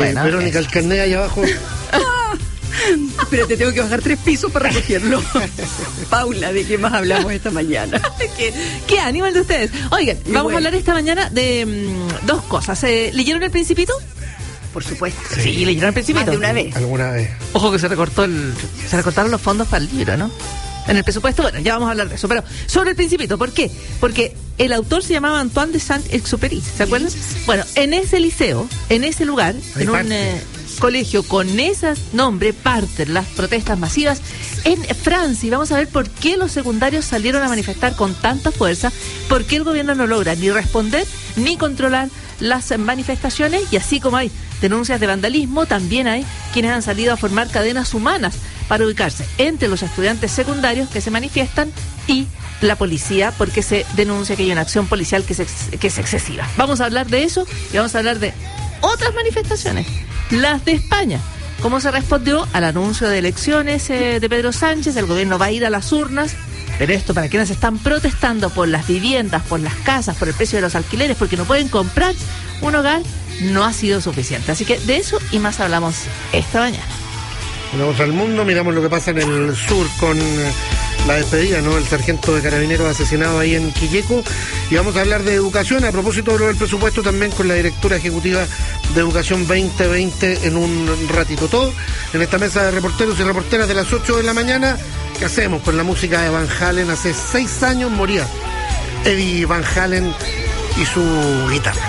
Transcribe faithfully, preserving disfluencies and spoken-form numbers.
Bueno, Verónica, el carnet allá abajo. Pero te tengo que bajar tres pisos para recogerlo. Paula, ¿de qué más hablamos esta mañana? ¿Qué, qué ánimo el de ustedes. Oigan, Y vamos bueno. a hablar esta mañana de mm, dos cosas. Eh, ¿Leyeron El Principito? Por supuesto. Sí, leyeron El Principito. Más de una vez. Alguna vez. Ojo que se recortó el, se recortaron los fondos para el libro, ¿no? En el presupuesto, bueno, ya vamos a hablar de eso. Pero sobre El Principito, ¿por qué? Porque el autor se llamaba Antoine de Saint-Exupéry, ¿se acuerdan? Bueno, en ese liceo, en ese lugar, Ahí en un parte. eh, colegio con ese nombre, parten las protestas masivas en Francia. Y vamos a ver por qué los secundarios salieron a manifestar con tanta fuerza, por qué el gobierno no logra ni responder ni controlar las manifestaciones, y así como hay denuncias de vandalismo, también hay quienes han salido a formar cadenas humanas para ubicarse entre los estudiantes secundarios que se manifiestan y la policía, porque se denuncia que hay una acción policial que es, ex- que es excesiva. Vamos a hablar de eso y vamos a hablar de otras manifestaciones, las de España. ¿Cómo se respondió al anuncio de elecciones eh, de Pedro Sánchez? El gobierno va a ir a las urnas, pero esto para quienes están protestando por las viviendas, por las casas, por el precio de los alquileres, porque no pueden comprar un hogar, no ha sido suficiente. Así que de eso y más hablamos esta mañana. Vamos al mundo, miramos lo que pasa en el sur con eh, la despedida, ¿no? El sargento de carabineros asesinado ahí en Quilleco. Y vamos a hablar de educación, a propósito de lo del presupuesto, también con la directora ejecutiva de Educación veinte veinte en un ratito. Todo en esta mesa de reporteros y reporteras de las ocho de la mañana. ¿Qué hacemos con la música de Van Halen? Hace seis años moría Eddie Van Halen y su guitarra.